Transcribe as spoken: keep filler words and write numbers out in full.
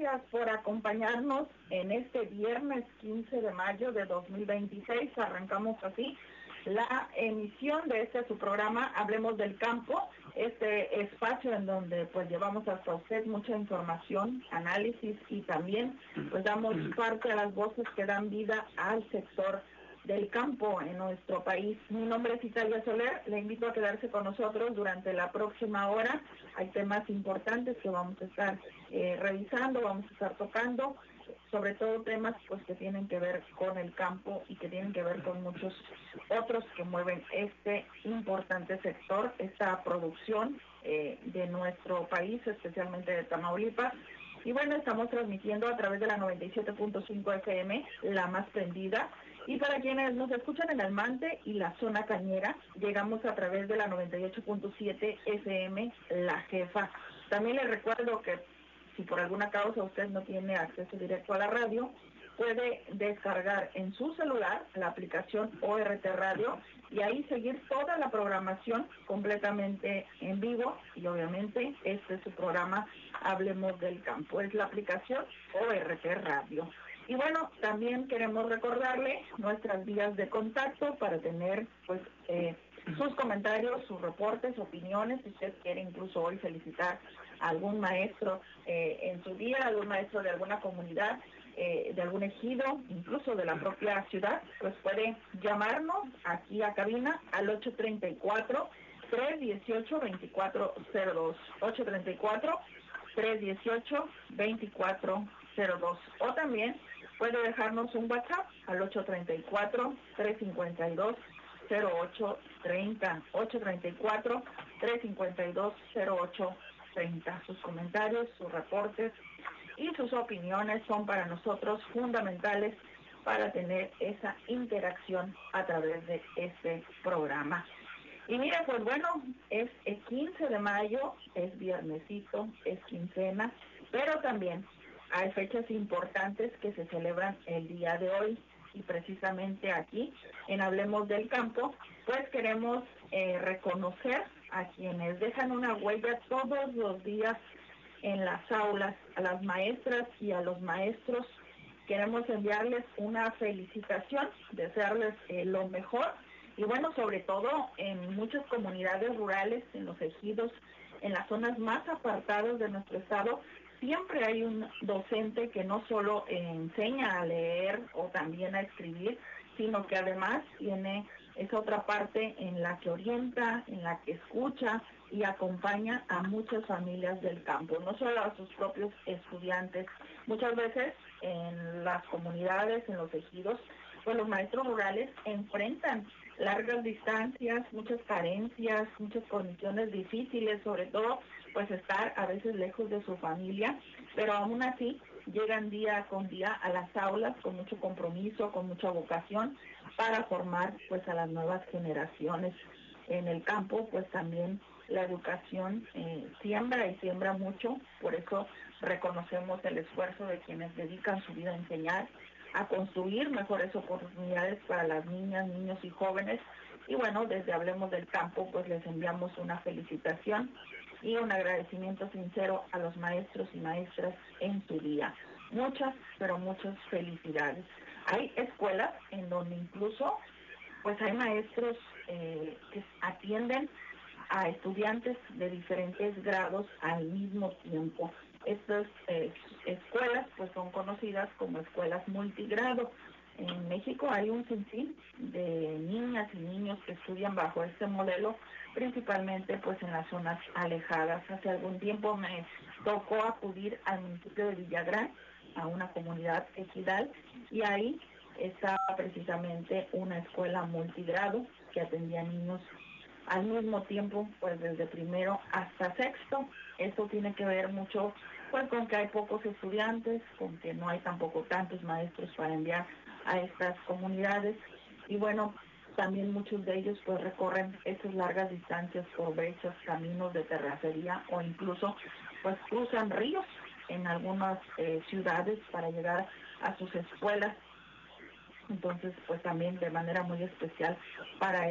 gracias por acompañarnos en este viernes quince de mayo de dos mil veintiséis. Arrancamos así la emisión de este su programa Hablemos del Campo, este espacio en donde pues llevamos hasta usted mucha información, análisis y también pues damos parte a las voces que dan vida al sector del campo en nuestro país. Mi nombre es Italia Soler, le invito a quedarse con nosotros durante la próxima hora. Hay temas importantes que vamos a estar eh, revisando, vamos a estar tocando, sobre todo temas pues que tienen que ver con el campo y que tienen que ver con muchos otros que mueven este importante sector, esta producción eh, de nuestro país, especialmente de Tamaulipas. Y bueno, estamos transmitiendo a través de la noventa y siete punto cinco F M, la más prendida. Y para quienes nos escuchan en Almante y la zona cañera, llegamos a través de la noventa y ocho punto siete F M, La Jefa. También les recuerdo que si por alguna causa usted no tiene acceso directo a la radio, puede descargar en su celular la aplicación O R T Radio y ahí seguir toda la programación completamente en vivo. Y obviamente este es su programa Hablemos del Campo, es la aplicación O R T Radio. Y bueno, también queremos recordarle nuestras vías de contacto para tener pues eh, sus comentarios, sus reportes, opiniones. Si usted quiere incluso hoy felicitar a algún maestro eh, en su día, algún maestro de alguna comunidad, eh, de algún ejido, incluso de la propia ciudad, pues puede llamarnos aquí a cabina al ocho treinta y cuatro, trescientos dieciocho, veinticuatro cero dos, ocho treinta y cuatro, trescientos dieciocho, veinticuatro cero dos, o también puede dejarnos un WhatsApp al ocho treinta y cuatro, trescientos cincuenta y dos, cero ocho treinta, ocho treinta y cuatro, trescientos cincuenta y dos, cero ocho treinta. Sus comentarios, sus reportes y sus opiniones son para nosotros fundamentales para tener esa interacción a través de este programa. Y mira, pues bueno, es el quince de mayo, es viernesito, es quincena, pero también hay fechas importantes que se celebran el día de hoy. Y precisamente aquí, en Hablemos del Campo, pues queremos eh, reconocer a quienes dejan una huella todos los días en las aulas, a las maestras y a los maestros. Queremos enviarles una felicitación, desearles eh, lo mejor. Y bueno, sobre todo en muchas comunidades rurales, en los ejidos, en las zonas más apartadas de nuestro estado, siempre hay un docente que no solo enseña a leer o también a escribir, sino que además tiene esa otra parte en la que orienta, en la que escucha y acompaña a muchas familias del campo, no solo a sus propios estudiantes. Muchas veces en las comunidades, en los ejidos, pues los maestros rurales enfrentan largas distancias, muchas carencias, muchas condiciones difíciles, sobre todo pues estar a veces lejos de su familia, pero aún así llegan día con día a las aulas con mucho compromiso, con mucha vocación para formar pues a las nuevas generaciones. En el campo pues también la educación eh, siembra y siembra mucho, por eso reconocemos el esfuerzo de quienes dedican su vida a enseñar, a construir mejores oportunidades para las niñas, niños y jóvenes. Y bueno, desde Hablemos del Campo pues les enviamos una felicitación y un agradecimiento sincero a los maestros y maestras en su día. Muchas, pero muchas felicidades. Hay escuelas en donde incluso pues hay maestros eh, que atienden a estudiantes de diferentes grados al mismo tiempo. Estas eh, escuelas pues son conocidas como escuelas multigrado. En México hay un sinfín de niñas y niños que estudian bajo este modelo, principalmente pues en las zonas alejadas. Hace algún tiempo me tocó acudir al municipio de Villagrán, a una comunidad ejidal, y ahí estaba precisamente una escuela multigrado que atendía niños al mismo tiempo, pues desde primero hasta sexto. Esto tiene que ver mucho pues con que hay pocos estudiantes, con que no hay tampoco tantos maestros para enviar a estas comunidades, y bueno, también muchos de ellos pues recorren esas largas distancias por brechas, caminos de terracería o incluso pues cruzan ríos en algunas eh, ciudades para llegar a sus escuelas. Entonces pues también de manera muy especial para